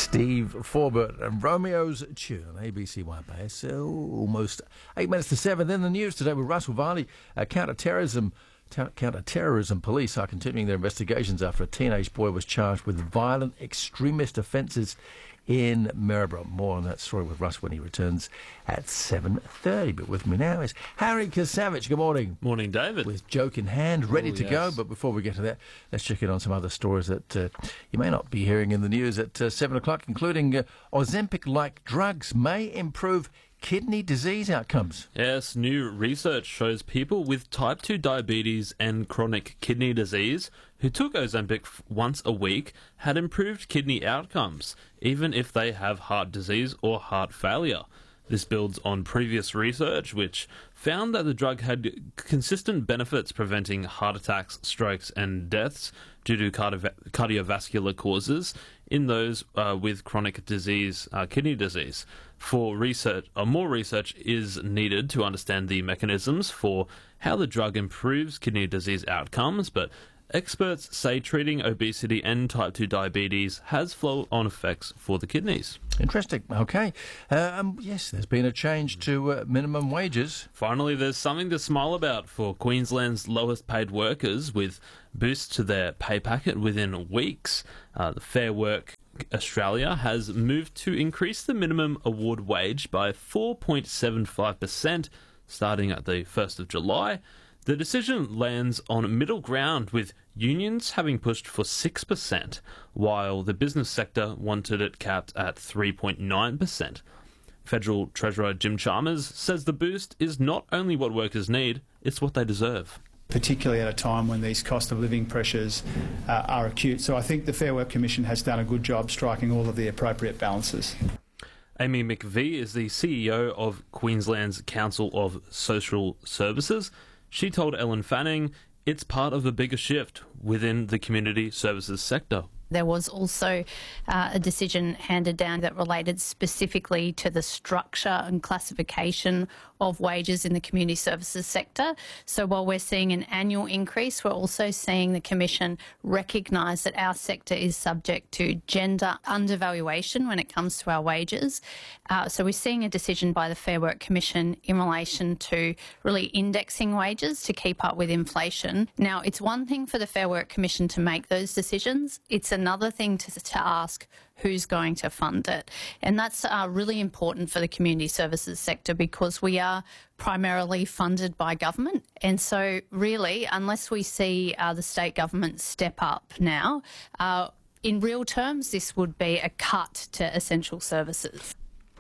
Steve Forbert and Romeo's Tune on ABC White Bay. So almost 8 minutes to 7. Then the news today with Russell Varley. Counter-terrorism police are continuing their investigations after a teenage boy was charged with violent extremist offences in Maryborough. More on that story with Russ when he returns at 7:30. But with me now is Harry Kasavich. Good morning. Morning, David. With joke in hand, ready to go. Yes. But before we get to that, let's check in on some other stories that you may not be hearing in the news at 7 o'clock, including Ozempic-like drugs may improve kidney disease outcomes. Yes, new research shows people with type 2 diabetes and chronic kidney disease who took Ozempic once a week had improved kidney outcomes, even if they have heart disease or heart failure. This builds on previous research, which found that the drug had consistent benefits preventing heart attacks, strokes, and deaths due to cardiovascular causes in those with chronic disease, kidney disease. More research is needed to understand the mechanisms for how the drug improves kidney disease outcomes, but experts say treating obesity and type 2 diabetes has flow-on effects for the kidneys. Interesting. Okay. Yes, there's been a change to minimum wages. Finally, there's something to smile about for Queensland's lowest paid workers, with boosts to their pay packet within weeks. The Fair Work Australia has moved to increase the minimum award wage by 4.75% starting at the 1st of July. The decision lands on middle ground, with unions having pushed for 6%, while the business sector wanted it capped at 3.9%. Federal Treasurer Jim Chalmers says the boost is not only what workers need, it's what they deserve. Particularly at a time when these cost of living pressures are acute. So I think the Fair Work Commission has done a good job striking all of the appropriate balances. Amy McVie is the CEO of Queensland's Council of Social Services. She told Ellen Fanning it's part of a bigger shift within the community services sector. There was also a decision handed down that related specifically to the structure and classification of wages in the community services sector. So while we're seeing an annual increase, we're also seeing the Commission recognise that our sector is subject to gender undervaluation when it comes to our wages. So we're seeing a decision by the Fair Work Commission in relation to really indexing wages to keep up with inflation. Now, it's one thing for the Fair Work Commission to make those decisions. It's another thing to ask who's going to fund it. And that's really important for the community services sector because we are primarily funded by government. And so really, unless we see the state government step up now, in real terms, this would be a cut to essential services.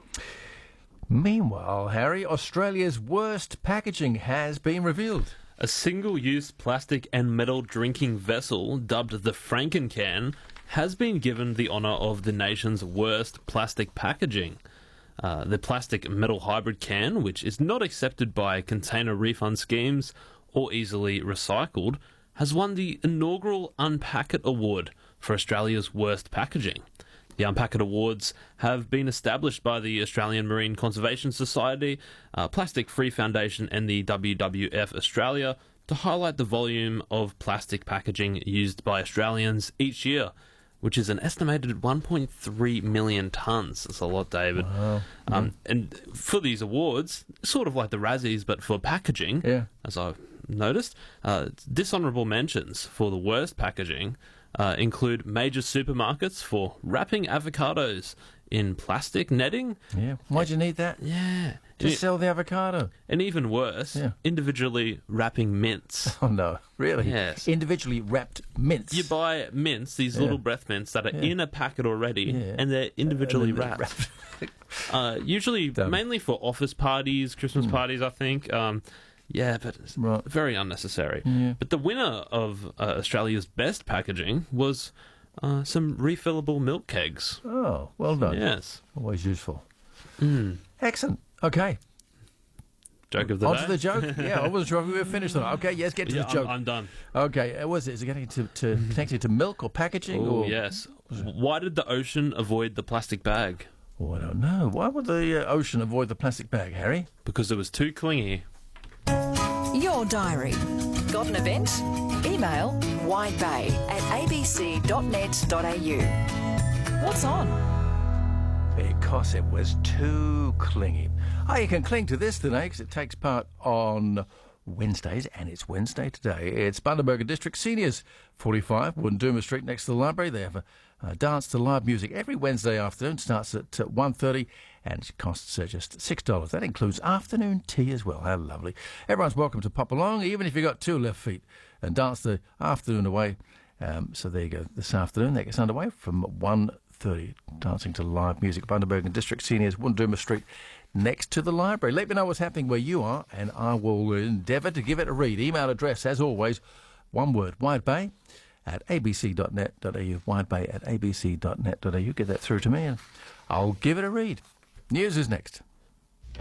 Meanwhile, Harry, Australia's worst packaging has been revealed. A single-use plastic and metal drinking vessel, dubbed the Franken-Can, has been given the honour of the nation's worst plastic packaging. The plastic metal hybrid can, which is not accepted by container refund schemes or easily recycled, has won the inaugural Unpack It Award for Australia's worst packaging. The Unpack It Awards have been established by the Australian Marine Conservation Society, Plastic Free Foundation and the WWF Australia to highlight the volume of plastic packaging used by Australians each year, which is an estimated 1.3 million tonnes. That's a lot, David. Wow. And for these awards, sort of like the Razzies, but for packaging, as I've noticed, dishonourable mentions for the worst packaging include major supermarkets for wrapping avocados in plastic netting. Yeah. Why'd you need that? Yeah. Just sell the avocado. And even worse, individually wrapping mints. Oh, no. Really? Yes. Individually wrapped mints. You buy mints, these little breath mints that are in a packet already, and they're individually wrapped. Usually, mainly for office parties, Christmas parties, I think. But it's very unnecessary. Yeah. But the winner of Australia's best packaging was some refillable milk kegs. Oh, well done. Yes. Always useful. Excellent. Okay. Joke of the day. On to the joke. Yeah, I wasn't sure if we were finished or not. Okay, yes, get to the joke. I'm done. Okay, was it? Is it getting connected to milk or packaging? Oh, yes. Why did the ocean avoid the plastic bag? Oh, I don't know. Why would the ocean avoid the plastic bag, Harry? Because it was too clingy. Your diary. Got an event? Email widebay@abc.net.au. What's on? because it was too clingy. Oh, you can cling to this today because it takes part on Wednesdays, and it's Wednesday today. It's Bundaberg District Seniors, 45 Wunduma Street next to the library. They have a dance to live music every Wednesday afternoon. Starts at 1:30 and it costs just $6. That includes afternoon tea as well. How lovely. Everyone's welcome to pop along, even if you've got two left feet, and dance the afternoon away. So there you go. This afternoon that gets underway from 1:30, dancing to live music. Bundaberg District Seniors, Wunduma Street next to the library. Let me know what's happening where you are, and I will endeavour to give it a read. Email address, as always, one word, widebay@abc.net.au, widebay@abc.net.au. Get that through to me and I'll give it a read. News is next.